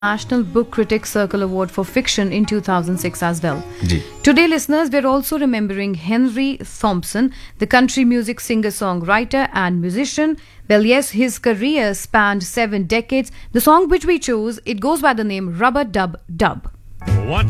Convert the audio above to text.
National Book Critics Circle Award for Fiction in 2006 as well. Ji Today, listeners, we're also remembering Henry Thompson, the country music singer-songwriter and musician. Well, yes, his career spanned 7 decades. The song which we chose, it goes by the name Rubber Dub Dub.